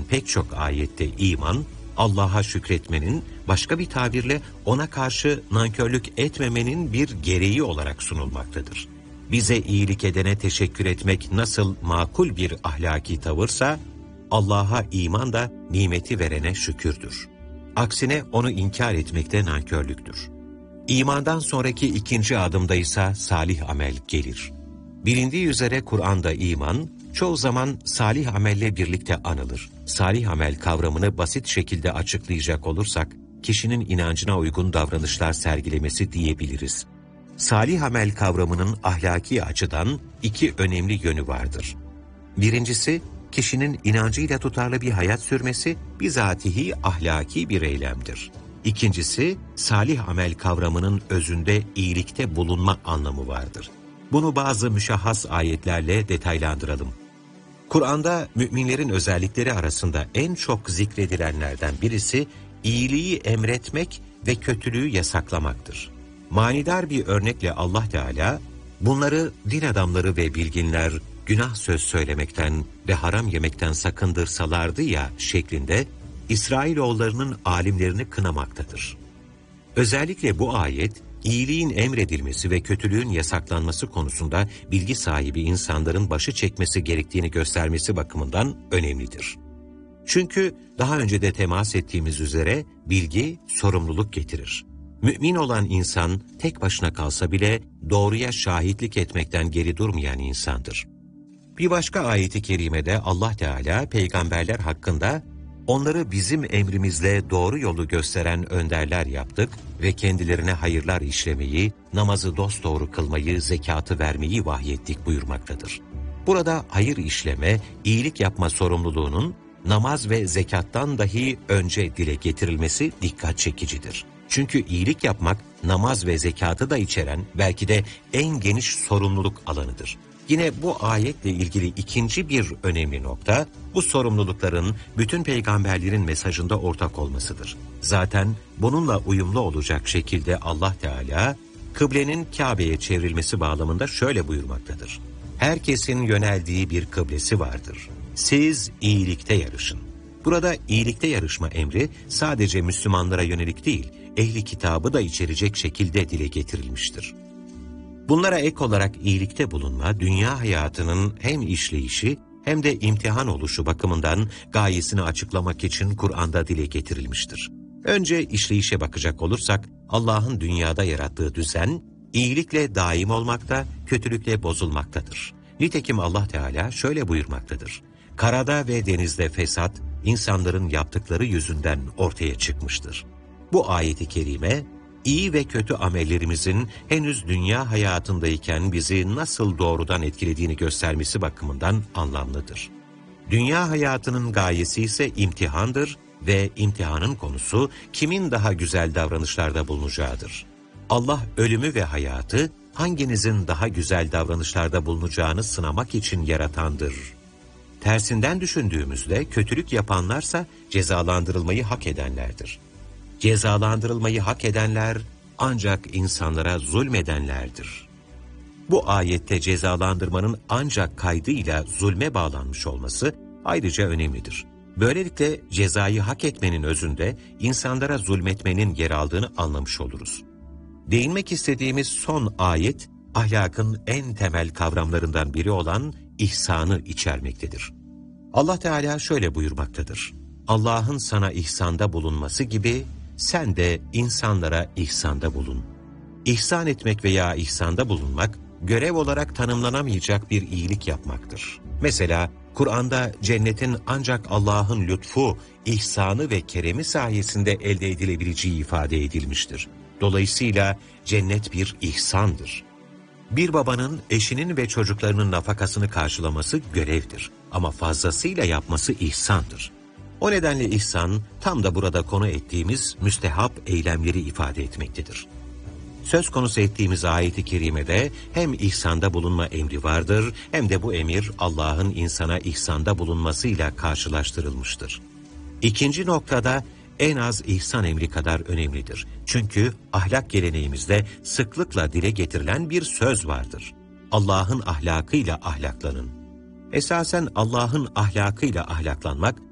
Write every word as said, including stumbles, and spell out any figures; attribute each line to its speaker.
Speaker 1: pek çok ayette iman, Allah'a şükretmenin, başka bir tabirle ona karşı nankörlük etmemenin bir gereği olarak sunulmaktadır. Bize iyilik edene teşekkür etmek nasıl makul bir ahlaki tavırsa, Allah'a iman da nimeti verene şükürdür. Aksine onu inkar etmekte nankörlüktür. İmandan sonraki ikinci adımda ise salih amel gelir. Bilindiği üzere Kur'an'da iman, çoğu zaman salih amelle birlikte anılır. Salih amel kavramını basit şekilde açıklayacak olursak, kişinin inancına uygun davranışlar sergilemesi diyebiliriz. Salih amel kavramının ahlaki açıdan iki önemli yönü vardır. Birincisi, kişinin inancıyla tutarlı bir hayat sürmesi bizatihi ahlaki bir eylemdir. İkincisi, salih amel kavramının özünde iyilikte bulunma anlamı vardır. Bunu bazı müşahhas ayetlerle detaylandıralım. Kur'an'da müminlerin özellikleri arasında en çok zikredilenlerden birisi iyiliği emretmek ve kötülüğü yasaklamaktır. Manidar bir örnekle Allah Teala, bunları din adamları ve bilginler günah söz söylemekten ve haram yemekten sakındırsalardı ya şeklinde İsrailoğullarının alimlerini kınamaktadır. Özellikle bu ayet, iyiliğin emredilmesi ve kötülüğün yasaklanması konusunda bilgi sahibi insanların başı çekmesi gerektiğini göstermesi bakımından önemlidir. Çünkü daha önce de temas ettiğimiz üzere bilgi sorumluluk getirir. Mümin olan insan tek başına kalsa bile doğruya şahitlik etmekten geri durmayan insandır. Bir başka ayet-i kerimede Allah Teala peygamberler hakkında onları bizim emrimizle doğru yolu gösteren önderler yaptık ve kendilerine hayırlar işlemeyi, namazı dosdoğru kılmayı, zekatı vermeyi vahyettik buyurmaktadır. Burada hayır işleme, iyilik yapma sorumluluğunun namaz ve zekattan dahi önce dile getirilmesi dikkat çekicidir. Çünkü iyilik yapmak namaz ve zekatı da içeren belki de en geniş sorumluluk alanıdır. Yine bu ayetle ilgili ikinci bir önemli nokta, bu sorumlulukların bütün peygamberlerin mesajında ortak olmasıdır. Zaten bununla uyumlu olacak şekilde Allah Teala, kıblenin Kabe'ye çevrilmesi bağlamında şöyle buyurmaktadır. Herkesin yöneldiği bir kıblesi vardır. Siz iyilikte yarışın. Burada iyilikte yarışma emri sadece Müslümanlara yönelik değil, ehli kitabı da içerecek şekilde dile getirilmiştir. Bunlara ek olarak iyilikte bulunma, dünya hayatının hem işleyişi hem de imtihan oluşu bakımından gayesini açıklamak için Kur'an'da dile getirilmiştir. Önce işleyişe bakacak olursak, Allah'ın dünyada yarattığı düzen, iyilikle daim olmakta, kötülükle bozulmaktadır. Nitekim Allah Teala şöyle buyurmaktadır. Karada ve denizde fesat, insanların yaptıkları yüzünden ortaya çıkmıştır. Bu ayet-i kerime, İyi ve kötü amellerimizin henüz dünya hayatındayken bizi nasıl doğrudan etkilediğini göstermesi bakımından anlamlıdır. Dünya hayatının gayesi ise imtihandır ve imtihanın konusu kimin daha güzel davranışlarda bulunacağıdır. Allah ölümü ve hayatı hanginizin daha güzel davranışlarda bulunacağını sınamak için yaratandır. Tersinden düşündüğümüzde kötülük yapanlarsa cezalandırılmayı hak edenlerdir. Cezalandırılmayı hak edenler ancak insanlara zulmedenlerdir. Bu ayette cezalandırmanın ancak kaydıyla zulme bağlanmış olması ayrıca önemlidir. Böylelikle cezayı hak etmenin özünde insanlara zulmetmenin yer aldığını anlamış oluruz. Değinmek istediğimiz son ayet, ahlakın en temel kavramlarından biri olan ihsanı içermektedir. Allah Teala şöyle buyurmaktadır. Allah'ın sana ihsanda bulunması gibi sen de insanlara ihsanda bulun. İhsan etmek veya ihsanda bulunmak, görev olarak tanımlanamayacak bir iyilik yapmaktır. Mesela Kur'an'da cennetin ancak Allah'ın lütfu, ihsanı ve keremi sayesinde elde edilebileceği ifade edilmiştir. Dolayısıyla cennet bir ihsandır. Bir babanın eşinin ve çocuklarının nafakasını karşılaması görevdir. Ama fazlasıyla yapması ihsandır. O nedenle ihsan, tam da burada konu ettiğimiz müstehap eylemleri ifade etmektedir. Söz konusu ettiğimiz ayet-i kerimede hem ihsanda bulunma emri vardır, hem de bu emir Allah'ın insana ihsanda bulunmasıyla karşılaştırılmıştır. İkinci noktada en az ihsan emri kadar önemlidir. Çünkü ahlak geleneğimizde sıklıkla dile getirilen bir söz vardır. Allah'ın ahlakıyla ahlaklanın. Esasen Allah'ın ahlakıyla ahlaklanmak,